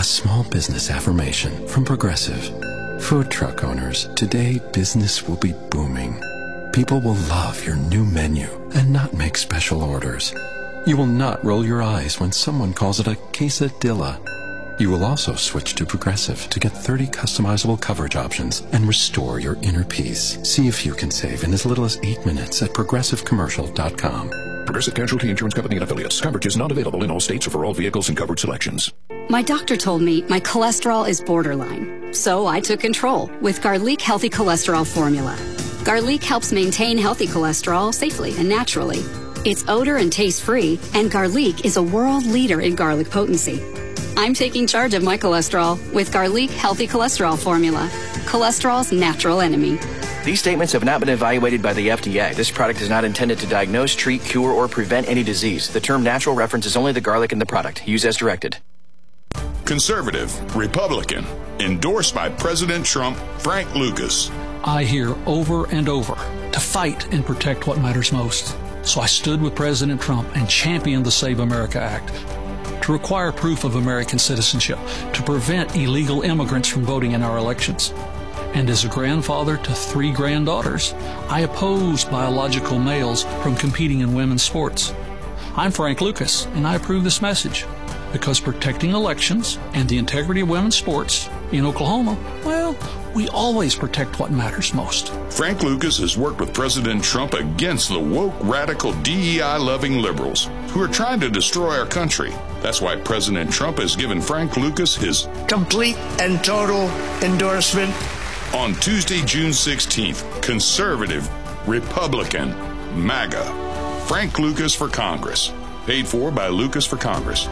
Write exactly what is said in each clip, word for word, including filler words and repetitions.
small business affirmation from Progressive. Food truck owners, today business will be booming. People will love your new menu and not make special orders. You will not roll your eyes when someone calls it a quesadilla. You will also switch to Progressive to get thirty customizable coverage options and restore your inner peace. See if you can save in as little as eight minutes at progressive commercial dot com. Progressive Casualty Insurance Company and affiliates. Coverage is not available in all states or for all vehicles and coverage selections. My doctor told me my cholesterol is borderline, so I took control with Garlic Healthy Cholesterol Formula. Garlic helps maintain healthy cholesterol safely and naturally. It's odor and taste-free, and Garlic is a world leader in garlic potency. I'm taking charge of my cholesterol with Garlic Healthy Cholesterol Formula, cholesterol's natural enemy. These statements have not been evaluated by the F D A. This product is not intended to diagnose, treat, cure, or prevent any disease. The term natural references only the garlic in the product. Use as directed. Conservative, Republican, endorsed by President Trump, Frank Lucas. I hear over and over to fight and protect what matters most. So I stood with President Trump and championed the Save America Act to require proof of American citizenship, to prevent illegal immigrants from voting in our elections. And as a grandfather to three granddaughters, I oppose biological males from competing in women's sports. I'm Frank Lucas, and I approve this message because protecting elections and the integrity of women's sports in Oklahoma, well, we always protect what matters most. Frank Lucas has worked with President Trump against the woke, radical, D E I-loving liberals who are trying to destroy our country. That's why President Trump has given Frank Lucas his complete and total endorsement. On Tuesday, June sixteenth, conservative, Republican, MAGA, Frank Lucas for Congress. Paid for by Lucas for Congress.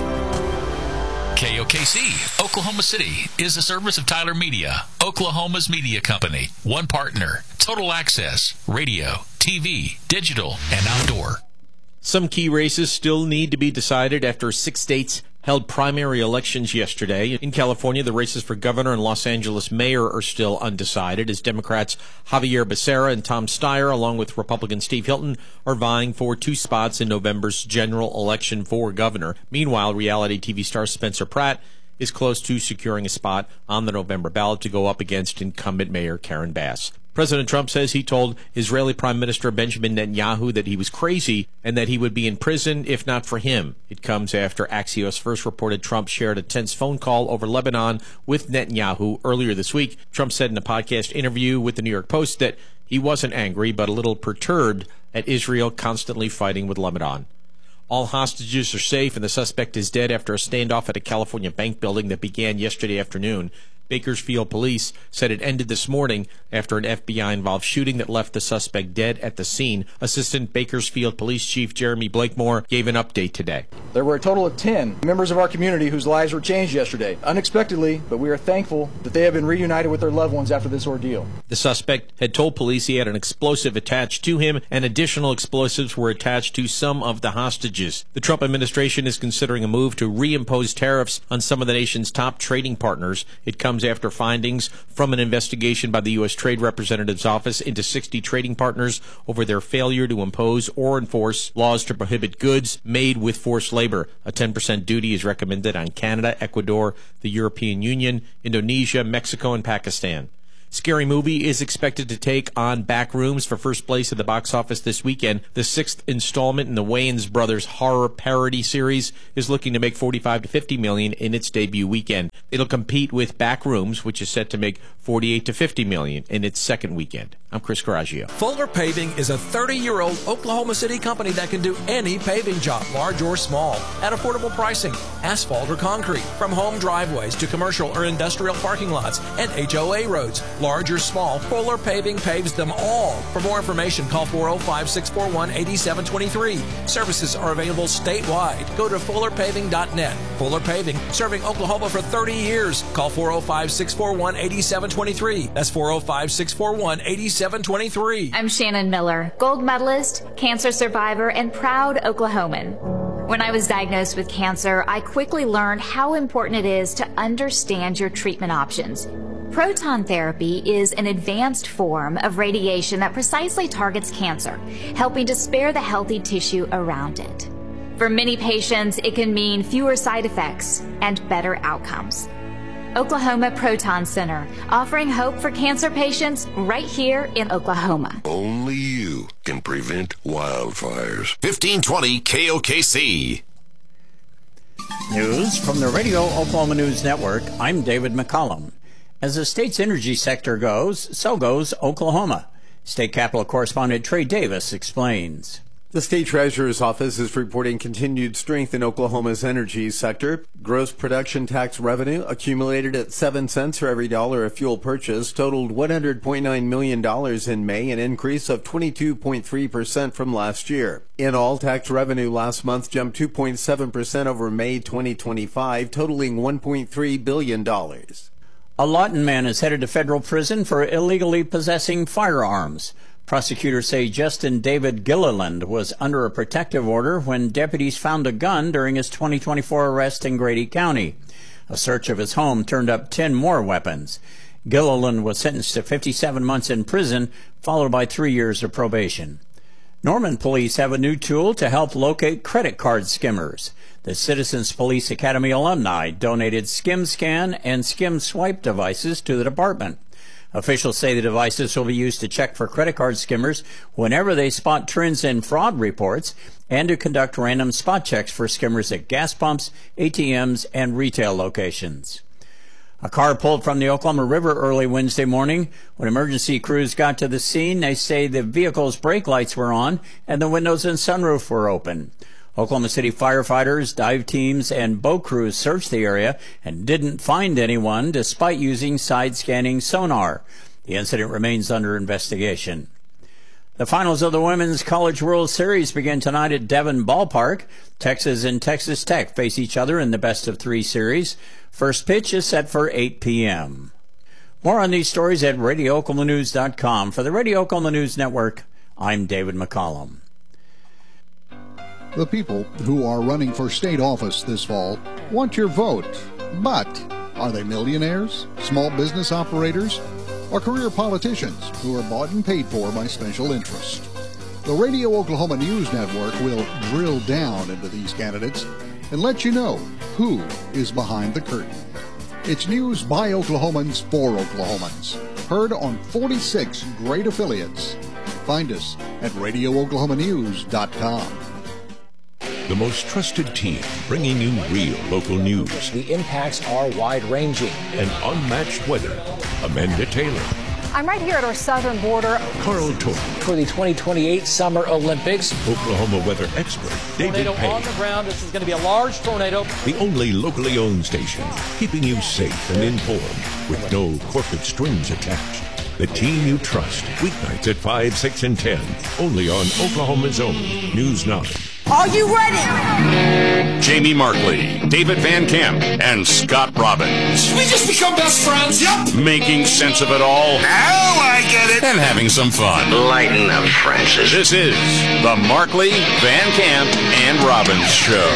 K O K C, Oklahoma City, is a service of Tyler Media, Oklahoma's media company. One partner, total access, radio, T V, digital, and outdoor. Some key races still need to be decided after six states held primary elections yesterday. In California, the races for governor and Los Angeles mayor are still undecided, as Democrats Javier Becerra and Tom Steyer, along with Republican Steve Hilton, are vying for two spots in November's general election for governor. Meanwhile, reality T V star Spencer Pratt is close to securing a spot on the November ballot to go up against incumbent Mayor Karen Bass. President Trump says he told Israeli Prime Minister Benjamin Netanyahu that he was crazy and that he would be in prison if not for him. It comes after Axios first reported Trump shared a tense phone call over Lebanon with Netanyahu earlier this week. Trump said in a podcast interview with the New York Post that he wasn't angry but a little perturbed at Israel constantly fighting with Lebanon. All hostages are safe and the suspect is dead after a standoff at a California bank building that began yesterday afternoon. Bakersfield police said it ended this morning after an F B I-involved shooting that left the suspect dead at the scene. Assistant Bakersfield Police Chief Jeremy Blakemore gave an update today. There were a total of ten members of our community whose lives were changed yesterday, unexpectedly, but we are thankful that they have been reunited with their loved ones after this ordeal. The suspect had told police he had an explosive attached to him, and additional explosives were attached to some of the hostages. The Trump administration is considering a move to reimpose tariffs on some of the nation's top trading partners. It comes after findings from an investigation by the U S Trade Representative's office into sixty trading partners over their failure to impose or enforce laws to prohibit goods made with forced labor. A ten percent duty is recommended on Canada, Ecuador, the European Union, Indonesia, Mexico, and Pakistan. Scary Movie is expected to take on Backrooms for first place at the box office this weekend. The sixth installment in the Wayans Brothers horror parody series is looking to make forty-five to fifty million in its debut weekend. It'll compete with Backrooms, which is set to make forty-eight to fifty million in its second weekend. I'm Chris Coraggio. Fuller Paving is a thirty-year-old Oklahoma City company that can do any paving job, large or small, at affordable pricing, asphalt or concrete, from home driveways to commercial or industrial parking lots and H O A roads. Large or small, Fuller Paving paves them all. For more information, call four oh five, six four one, eight seven two three. Services are available statewide. Go to fuller paving dot net. Fuller Paving, serving Oklahoma for thirty years. Call four oh five, six four one, eight seven two three. That's four oh five, six four one, eight seven two three. I'm Shannon Miller, gold medalist, cancer survivor, and proud Oklahoman. When I was diagnosed with cancer, I quickly learned how important it is to understand your treatment options. Proton therapy is an advanced form of radiation that precisely targets cancer, helping to spare the healthy tissue around it. For many patients, it can mean fewer side effects and better outcomes. Oklahoma Proton Center, offering hope for cancer patients right here in Oklahoma. Only you can prevent wildfires. fifteen twenty K O K C. News from the Radio Oklahoma News Network. I'm David McCollum. As the state's energy sector goes, so goes Oklahoma. State Capitol correspondent Trey Davis explains. The state treasurer's office is reporting continued strength in Oklahoma's energy sector. Gross production tax revenue, accumulated at seven cents for every dollar of fuel purchased, totaled one hundred point nine million dollars in May, an increase of twenty-two point three percent from last year. In all, tax revenue last month jumped two point seven percent over May twenty twenty-five, totaling one point three billion dollars. A Lawton man is headed to federal prison for illegally possessing firearms. Prosecutors say Justin David Gilliland was under a protective order when deputies found a gun during his twenty twenty-four arrest in Grady County. A search of his home turned up ten more weapons. Gilliland was sentenced to fifty-seven months in prison, followed by three years of probation. Norman police have a new tool to help locate credit card skimmers. The Citizens Police Academy alumni donated SkimScan and SkimSwipe devices to the department. Officials say the devices will be used to check for credit card skimmers whenever they spot trends in fraud reports and to conduct random spot checks for skimmers at gas pumps, A T Ms, and retail locations. A car pulled from the Oklahoma River early Wednesday morning. When emergency crews got to the scene, they say the vehicle's brake lights were on and the windows and sunroof were open. Oklahoma City firefighters, dive teams, and boat crews searched the area and didn't find anyone despite using side-scanning sonar. The incident remains under investigation. The finals of the Women's College World Series begin tonight at Devon Ballpark. Texas and Texas Tech face each other in the best-of-three series. First pitch is set for eight p.m. More on these stories at radio oklahoma news dot com. For the Radio Oklahoma News Network, I'm David McCollum. The people who are running for state office this fall want your vote. But are they millionaires, small business operators, or career politicians who are bought and paid for by special interest? The Radio Oklahoma News Network will drill down into these candidates and let you know who is behind the curtain. It's news by Oklahomans for Oklahomans. Heard on forty-six great affiliates. Find us at radio oklahoma news dot com. The most trusted team, bringing you real local news. The impacts are wide-ranging. And unmatched weather. Amanda Taylor. I'm right here at our southern border. Carl Torp. For the twenty twenty-eight Summer Olympics. Oklahoma weather expert David Tornado Payne. on the ground. This is going to be a large tornado. The only locally owned station, keeping you safe and informed with no corporate strings attached. The team you trust. Weeknights at five, six, and ten. Only on Oklahoma's own News nine. Are you ready? Jamie Markley, David Van Camp, and Scott Robbins. We just become best friends, yep. Making sense of it all. Now I get it. And having some fun. Lighten up, Francis. This is the Markley, Van Camp, and Robbins Show.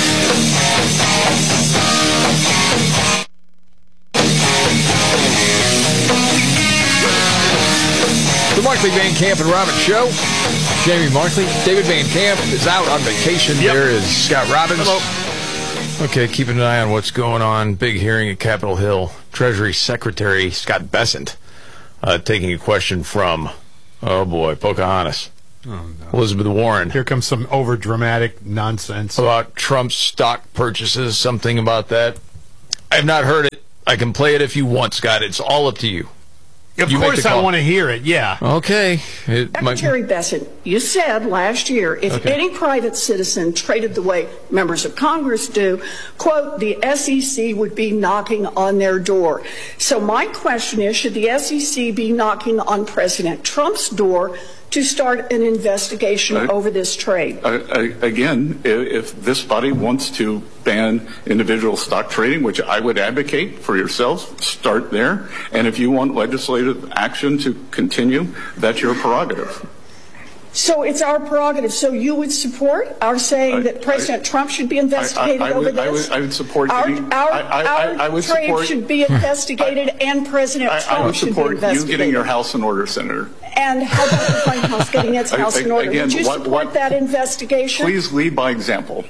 The Markley, Van Camp, and Robbins Show. Jamie Markley. David Van Camp is out on vacation. Yep. There is Scott Robbins. Hello. Okay, keeping an eye on what's going on. Big hearing at Capitol Hill. Treasury Secretary Scott Bessent uh, taking a question from, oh boy, Pocahontas. Oh, no. Elizabeth Warren. Here comes some over-dramatic nonsense. About Trump's stock purchases, something about that. I have not heard it. I can play it if you want, Scott. It's all up to you. Of you course I want to hear it, yeah. Okay. It Secretary might... Bessent, you said last year, if okay. any private citizen traded the way members of Congress do, quote, the S E C would be knocking on their door. So my question is, should the S E C be knocking on President Trump's door to start an investigation uh, over this trade? Uh, again, if this body wants to ban individual stock trading, which I would advocate for yourselves, start there. And if you want legislative action to continue, that's your prerogative. So it's our prerogative. So you would support our saying I, that President I, Trump should be investigated I, I, I over would, this? I would, I would support our, getting, our, I, I, our I, I would trade support, should be investigated, and President I, Trump I would should be support investigated. you getting your house in order, Senator. And how about the White House getting its house I, in order? again, would you what, support what, that investigation? Please lead by example.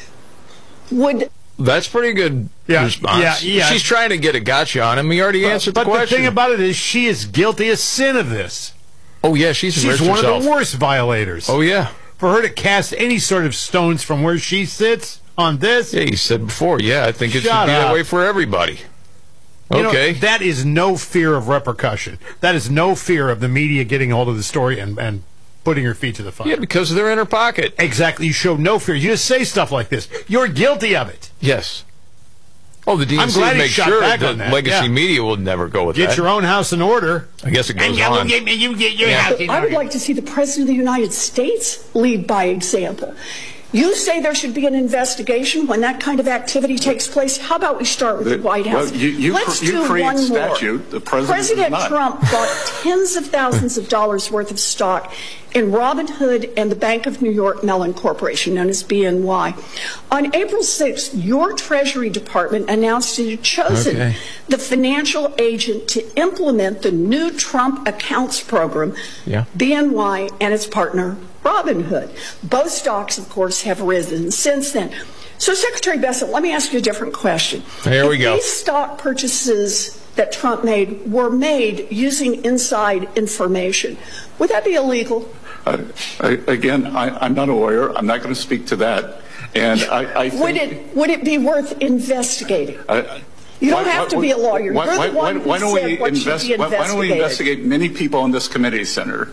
Would That's pretty good yeah, response. Yeah, yeah. She's trying to get a gotcha on him. He already but, answered but the question. But the thing about it is she is guilty as sin of this. Oh, yeah, she's She's one herself. of the worst violators. Oh, yeah. For her to cast any sort of stones from where she sits on this. Yeah, you said before, yeah, I think it Shut should be up. that way for everybody. You okay. know, that is no fear of repercussion. That is no fear of the media getting hold of the story and, and putting her feet to the fire. Yeah, because they're in her pocket. Exactly. You show no fear. You just say stuff like this. You're guilty of it. Yes. Oh, the D N C I'm glad make he shot sure back the on that. legacy Yeah. media will never go with Get that. your own house in order. I guess it goes and on. You get, you get your Yeah. house in I would order. like to see the President of the United States lead by example. You say there should be an investigation when that kind of activity takes place. How about we start with the, the White House? Well, you, you, Let's you do create one statute. more. The president, President not. Trump bought tens of thousands of dollars worth of stock in Robinhood and the Bank of New York Mellon Corporation, known as B N Y. On April sixth, your Treasury Department announced it had chosen Okay. the financial agent to implement the new Trump accounts program, Yeah. B N Y and its partner, Robinhood. Both stocks, of course, have risen since then. So, Secretary Bessent, let me ask you a different question. Here we if go. These stock purchases that Trump made were made using inside information. Would that be illegal? Uh, I, again, I, I'm not a lawyer. I'm not going to speak to that. And I, I think, would it would it be worth investigating? I, you don't why, have why, to be a lawyer. Why, You're why, the one who why don't said we what should invest, be why, why don't we investigated. investigate many people on this committee, Senator?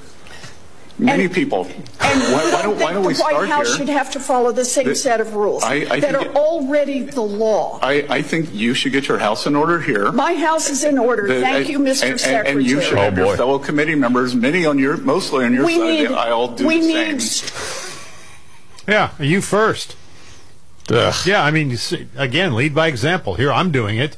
Many And- people. And why, you why don't don't, why think don't we the White start House here? should have to follow the same The- set of rules I- I that think are it- already the law? I, I think you should get your house in order here. My house is in order. The- Thank you, Mister and, and, Secretary. and you should have Oh, your boy. fellow committee members, many on your, mostly on your we side need, of the aisle, do we the need same. Yeah, you first. Ugh. Yeah, I mean, you see, again, lead by example. Here, I'm doing it,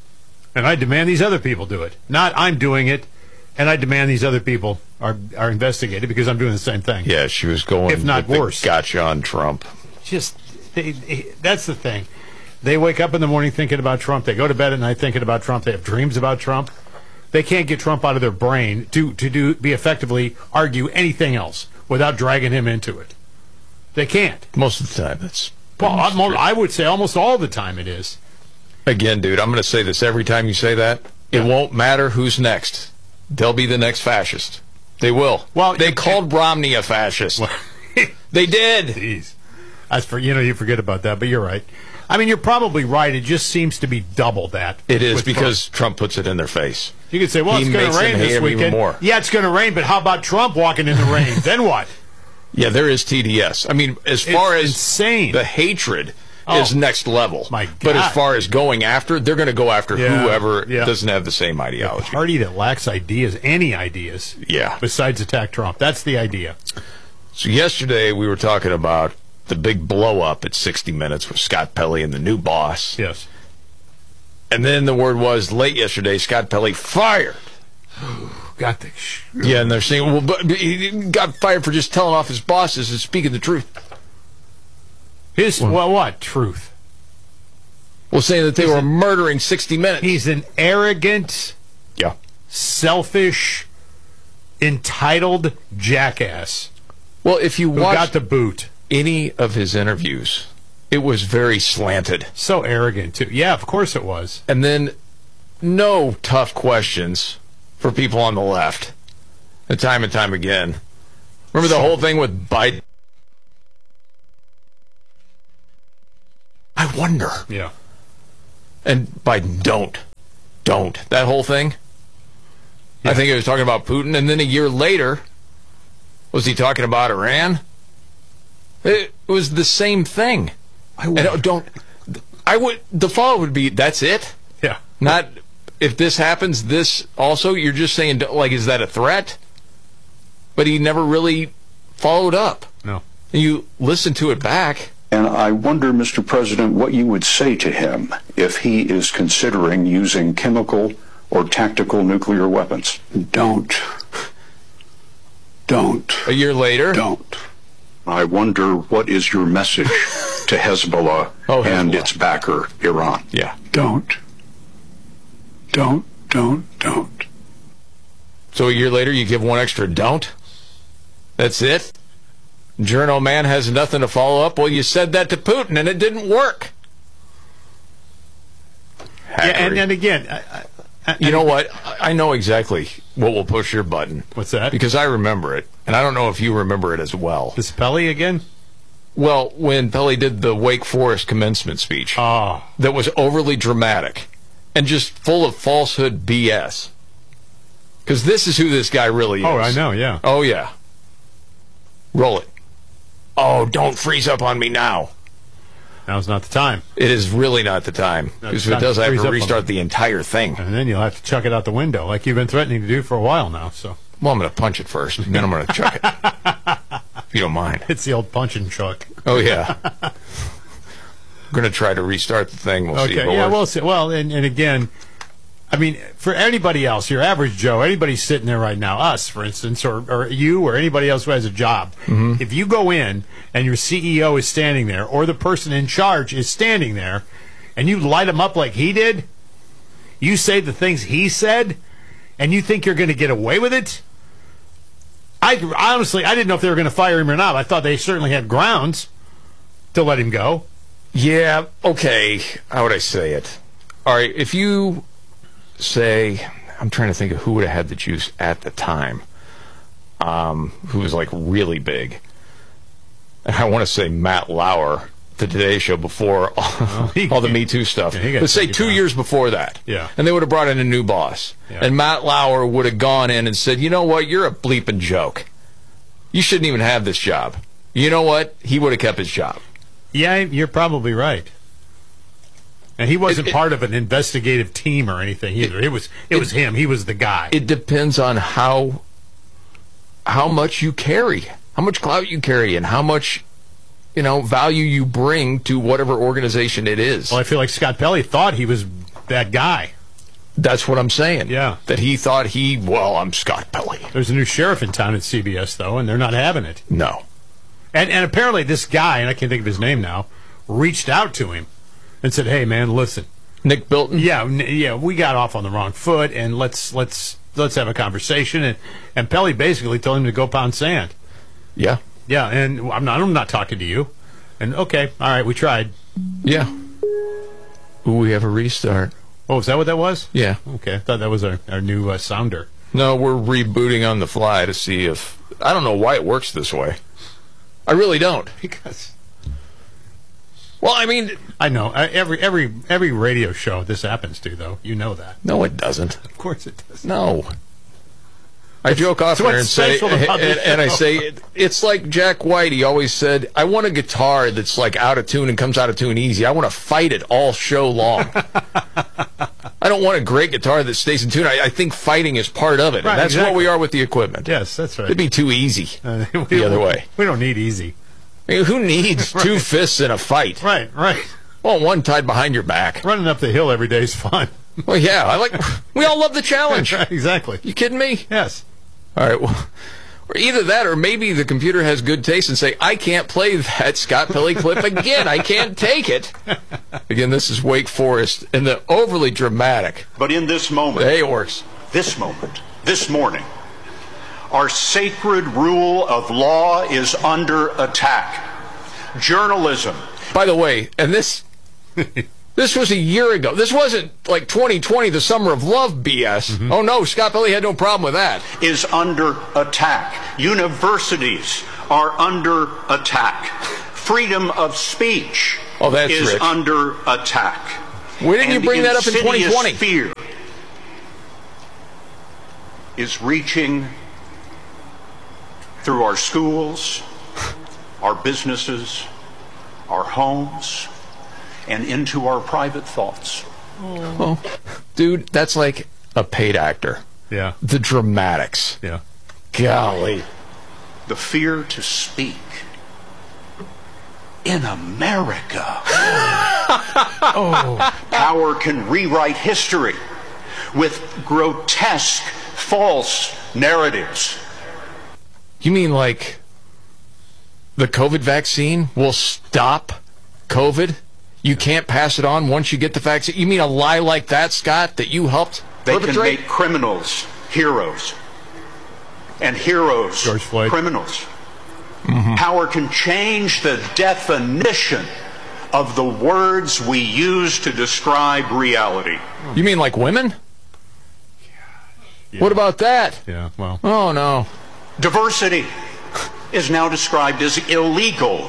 and I demand these other people do it. Not I'm doing it, and I demand these other people are are investigated because I'm doing the same thing. Yeah, she was going If not with worse. the gotcha on Trump. Just they, they, that's the thing. They wake up in the morning thinking about Trump. They go to bed at night thinking about Trump. They have dreams about Trump. They can't get Trump out of their brain to to do be effectively argue anything else without dragging him into it. They can't. Most of the time, that's Well, pretty much I'm- true. I would say almost all the time it is. Again, dude, I'm going to say this every time you say that. It won't matter who's next. They'll be the next fascist. They will. Well, they you- called Romney a fascist. They did. Jeez. As for you know, you forget about that, but you're right. I mean, you're probably right. It just seems to be double that. It is with because Trump puts it in their face. Trump. You could say, well, He it's going makes to them rain hate this him even weekend. more. Yeah, it's going to rain, but how about Trump walking in the rain? Then what? Yeah, there is T D S. I mean, as far It's as insane. the hatred Oh, is next level. my But as God. far as going after, they're going to go after Yeah, whoever yeah. doesn't have the same A ideology. party that lacks ideas, any ideas, Yeah. besides attack Trump. That's the idea. So yesterday we were talking about the big blow up at sixty minutes with Scott Pelley and the new boss. Yes. And then the word was late yesterday, Scott Pelley fired. Got the. Sh- Yeah, and they're saying, well, but he got fired for just telling off his bosses and speaking the truth. His well, what truth? Well, saying that they were murdering sixty minutes. He's an arrogant, Yeah. selfish, entitled jackass Well, if you who watch got the boot. any of his interviews, it was very slanted. So arrogant too. Yeah, of course it was. And then no tough questions for people on the left. And time and time again. Remember the whole thing with Biden? I wonder. Yeah. And Biden, don't. Don't. That whole thing. Yeah. I think he was talking about Putin. And then a year later, was he talking about Iran? It was the same thing. I would. And don't. I would. The follow would be, that's it? Yeah. Not, if this happens, this also? You're just saying, like, is that a threat? But he never really followed up. No. And you listen to it back. And I wonder, Mister President, what you would say to him if he is considering using chemical or tactical nuclear weapons. Don't. Don't. A year later? Don't. I wonder what is your message to Hezbollah, oh, and Hezbollah. its backer, Iran? Yeah. Don't. Don't, don't, don't. So a year later, you give one extra don't? That's it? Journal man has nothing to follow up? Well, you said that to Putin, and it didn't work. Yeah, and, and again... I, I, you know what? I know exactly what will push your button. What's that? Because I remember it, and I don't know if you remember it as well. This Pele again? Well, when Pele did the Wake Forest commencement speech, oh. that was overly dramatic and just full of falsehood B S. Because this is who this guy really is. Oh, I know, yeah. Oh, yeah. Roll it. Oh, don't freeze up on me now. Now's not the time. It is really not the time. Because if it does, I have to restart the entire thing. And then you'll have to chuck it out the window, like you've been threatening to do for a while now. So, well, I'm going to punch it first, and then I'm going to chuck it. If you don't mind. It's the old punch and chuck. Oh, yeah. I'm going to try to restart the thing. We'll okay, see. Yeah, we'll see. Well, and, and again, I mean, for anybody else, your average Joe, anybody sitting there right now, us, for instance, or, or you or anybody else who has a job, mm-hmm. if you go in and your C E O is standing there or the person in charge is standing there and you light him up like he did, you say the things he said, and you think you're going to get away with it? I honestly, I didn't know if they were going to fire him or not. I thought they certainly had grounds to let him go. Yeah, okay. How would I say it? All right, if you... say, I'm trying to think of who would have had the juice at the time, um, who was like really big. And I want to say Matt Lauer, the Today Show, before all, well, he, all the Me Too stuff. Yeah, Let's say two down. years before that. Yeah. And they would have brought in a new boss. Yeah. And Matt Lauer would have gone in and said, you know what, you're a bleeping joke. You shouldn't even have this job. You know what? He would have kept his job. Yeah, you're probably right. And he wasn't it, it, part of an investigative team or anything either. It, it was it, it was him. He was the guy. It depends on how how much you carry, how much clout you carry, and how much you know value you bring to whatever organization it is. Well, I feel like Scott Pelley thought he was that guy. That's what I'm saying. Yeah, that he thought he. Well, I'm Scott Pelley. There's a new sheriff in town at C B S though, and they're not having it. No. And and apparently this guy, and I can't think of his name now, reached out to him and said, "Hey, man, listen, Nick Bilton. Yeah, yeah, we got off on the wrong foot, and let's let's let's have a conversation." And and Pelley basically told him to go pound sand. Yeah, yeah, and I'm not I'm not talking to you. And okay, all right, we tried. Yeah. Ooh, we have a restart. Oh, is that what that was? Yeah. Okay, I thought that was our our new uh, sounder. No, we're rebooting on the fly to see if I don't know why it works this way. I really don't. Because. Well, I mean, I know uh, every every every radio show this happens to, though. You know that. No, it doesn't. Of course it does. No. I joke off there and say, and, and I say, it, it's like Jack White. He always said, "I want a guitar that's like out of tune and comes out of tune easy. I want to fight it all show long. I don't want a great guitar that stays in tune. I, I think fighting is part of it. Right, and that's exactly. what we are with the equipment. Yes, that's right. It'd be too easy uh, we, the other way. We don't need easy. I mean, who needs right. two fists in a fight? Right, right. Well, one tied behind your back. Running up the hill every day is fun. Well, yeah, I like. We all love the challenge. Right, exactly. You kidding me? Yes. All right. Well, or either that, or maybe the computer has good taste and say, "I can't play that Scott Pelley clip again. I can't take it." Again, this is Wake Forest and the overly dramatic. But in this moment, hey, it works. This moment, this morning, our sacred rule of law is under attack. Journalism. By the way, and this this was a year ago. This wasn't like twenty twenty, the summer of love B S. Mm-hmm. Oh, no, Scott Pelley had no problem with that. Is under attack. Universities are under attack. Freedom of speech oh, that's is rich. under attack. Why didn't and you bring that up in twenty twenty? Fear is reaching through our schools, our businesses, our homes, and into our private thoughts. Oh, dude, that's like a paid actor. Yeah. The dramatics. Yeah. Golly. The fear to speak in America. Oh. Power can rewrite history with grotesque, false narratives. You mean like the COVID vaccine will stop COVID? You can't pass it on once you get the vaccine? You mean a lie like that, Scott, that you helped They perpetrate? can make criminals heroes, and heroes George Floyd. criminals. Mm-hmm. Power can change the definition of the words we use to describe reality. You mean like women? Yeah. What about that? Yeah, well. Oh, no. Diversity is now described as illegal.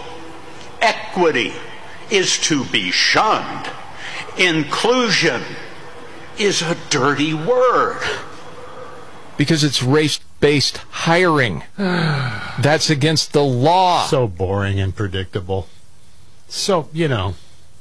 Equity is to be shunned. Inclusion is a dirty word. Because it's race-based hiring. That's against the law. So boring and predictable. So, you know.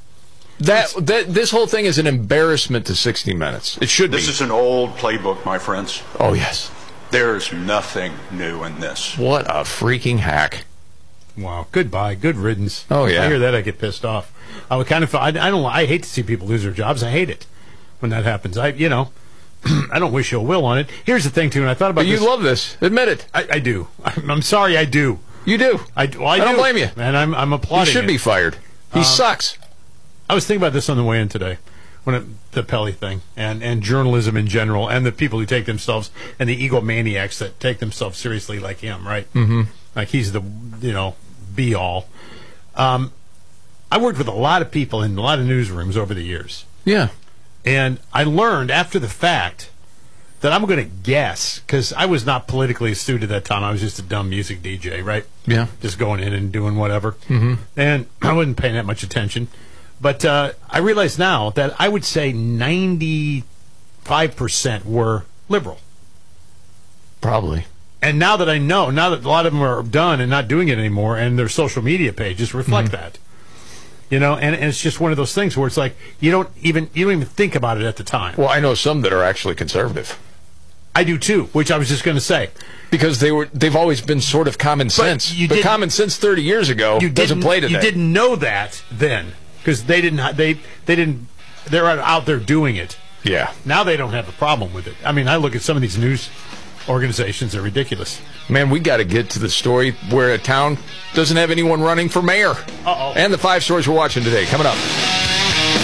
That, that This whole thing is an embarrassment to sixty minutes. It should be. This is an old playbook, my friends. Oh, yes. There's nothing new in this. What a freaking hack. Wow. Goodbye. Good riddance. Oh, yeah. I hear that, I get pissed off. I would kind of. I, I don't. I hate to see people lose their jobs. I hate it when that happens. I, you know, I don't wish ill will on it. Here's the thing, too, and I thought about. But you this. love this. Admit it. I, I do. I'm, I'm sorry. I do. You do. I. Well, I, I don't do. blame you. And I'm. I'm applauding. He should it. be fired. He Um, sucks. I was thinking about this on the way in today, when it, the Pele thing, and, and journalism in general, and the people who take themselves, and the egomaniacs that take themselves seriously like him, right? Mm-hmm. Like he's the, you know, be-all. Um, I worked with a lot of people in a lot of newsrooms over the years. Yeah. And I learned after the fact that I'm going to guess, because I was not politically astute at that time. I was just a dumb music D J, right? Yeah. Just going in and doing whatever. Mm-hmm. And I wasn't paying that much attention. But uh, I realize now that I would say ninety-five percent were liberal. Probably. And now that I know, now that a lot of them are done and not doing it anymore, and their social media pages reflect Mm-hmm. that. You know, and, and it's just one of those things where it's like you don't even you don't even think about it at the time. Well, I know some that are actually conservative. I do too, which I was just going to say. Because they were they've always been sort of common sense. you But didn't- common sense thirty years ago You doesn't didn't- play today. You didn't know that then because they didn't. ha- They they didn't. They're out there doing it. Yeah. Now they don't have a problem with it. I mean, I look at some of these news organizations; they're ridiculous. Man, we got to get to the story where a town doesn't have anyone running for mayor. Uh-oh. And the five stories we're watching today. Coming up.